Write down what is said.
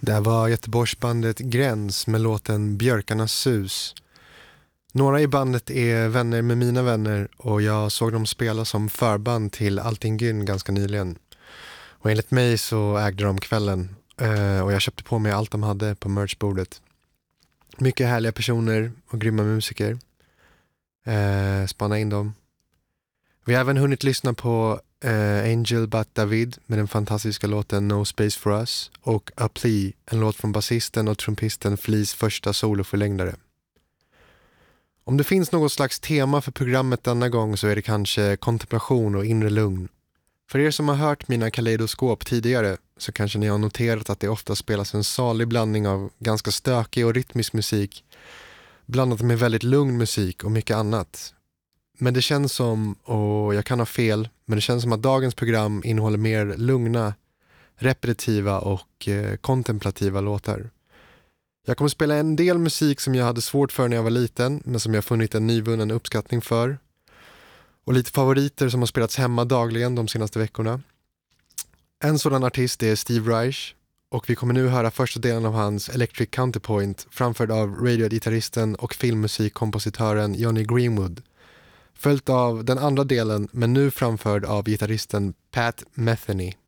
Det var Göteborgsbandet Gräns med låten Björkarnas sus. Några i bandet är vänner med mina vänner och jag såg dem spela som förband till Allting Gyn ganska nyligen. Och enligt mig så ägde de kvällen och jag köpte på mig allt de hade på merchbordet. Mycket härliga personer och grymma musiker. Spana in dem. Vi har även hunnit lyssna på Angel But David med den fantastiska låten No Space For Us och A Plea, en låt från basisten och trumpisten Fleas första soloförlängdare. Om det finns något slags tema för programmet denna gång så är det kanske kontemplation och inre lugn. För er som har hört mina kaleidoskop tidigare så kanske ni har noterat att det ofta spelas en salig blandning av ganska stökig och rytmisk musik blandat med väldigt lugn musik och mycket annat. Men det känns som, och jag kan ha fel, men det känns som att dagens program innehåller mer lugna, repetitiva och kontemplativa låtar. Jag kommer spela en del musik som jag hade svårt för när jag var liten, men som jag funnit en nyvunnen uppskattning för. Och lite favoriter som har spelats hemma dagligen de senaste veckorna. En sådan artist är Steve Reich, och vi kommer nu höra första delen av hans Electric Counterpoint framförd av Radiohead-gitarristen och filmmusikkompositören Johnny Greenwood. Följt av den andra delen, men nu framförd av gitarristen Pat Metheny.